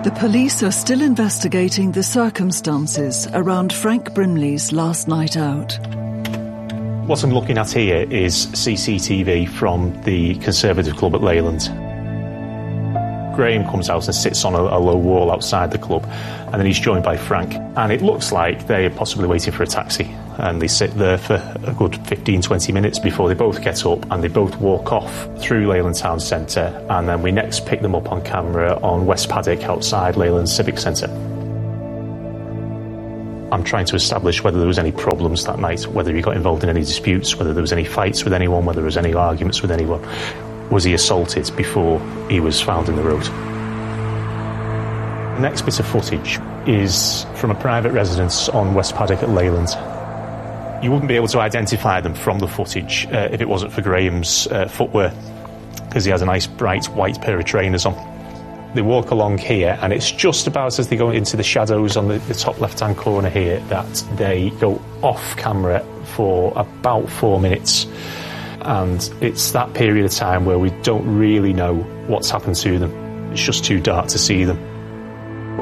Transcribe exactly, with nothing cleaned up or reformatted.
The police are still investigating the circumstances around Frank Brimley's last night out. What I'm looking at here is C C T V from the Conservative Club at Leyland. Graham comes out and sits on a, a low wall outside the club, and then he's joined by Frank. And it looks like they are possibly waiting for a taxi, and they sit there for a good fifteen, twenty minutes before they both get up and they both walk off through Leyland Town Centre, and then we next pick them up on camera on West Paddock outside Leyland Civic Centre. I'm trying to establish whether there was any problems that night, whether he got involved in any disputes, whether there was any fights with anyone, whether there was any arguments with anyone. Was he assaulted before he was found in the road? The next bit of footage is from a private residence on West Paddock at Leyland. You wouldn't be able to identify them from the footage uh, if it wasn't for Graham's uh, footwear, because he has a nice bright white pair of trainers on. They walk along here, and it's just about as they go into the shadows on the, the top left-hand corner here that they go off camera for about four minutes. And it's that period of time where we don't really know what's happened to them. It's just too dark to see them.